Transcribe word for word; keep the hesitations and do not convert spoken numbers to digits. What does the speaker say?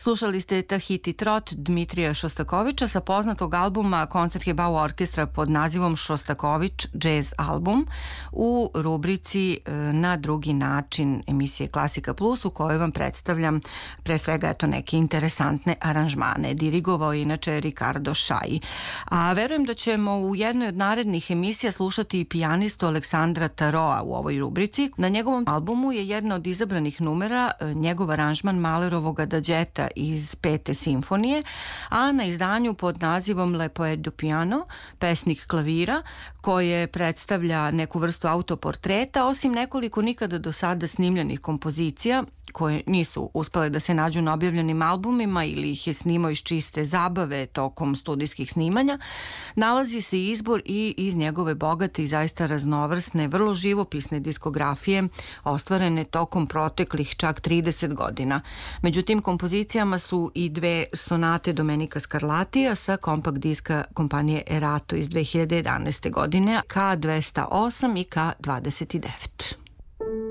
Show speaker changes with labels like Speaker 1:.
Speaker 1: Slušali ste Tahiti Trot Dmitrija Šostakovića sa poznatog albuma Koncertgebouw orkestra pod nazivom Šostaković Jazz album u rubrici Na drugi način emisije Klasika Plus, u kojoj vam predstavljam pre svega eto neke interesantne aranžmane. Dirigovao je inače Ricardo Šaji. A verujem da ćemo u jednoj od narednih emisija slušati i pijanistu Aleksandra Taroa u ovoj rubrici. Na njegovom albumu je jedna od izabranih numera njegov aranžman Mahlerovog Adađeta iz Pete simfonije, a na izdanju pod nazivom Le Poète du Piano, pesnik klavira, koje predstavlja neku vrstu autoportreta, osim nekoliko nikada do sada snimljenih kompozicija koje nisu uspele da se nađu na objavljenim albumima ili ih je snimao iz čiste zabave tokom studijskih snimanja, nalazi se izbor i iz njegove bogate i zaista raznovrsne, vrlo živopisne diskografije ostvarene tokom proteklih čak trideset godina. Među tim kompozicijama su i dve sonate Domenica Scarlatija sa kompakt diska kompanije Erato iz dve hiljade jedanaeste godine, K dvesta osam i K dvadeset devet.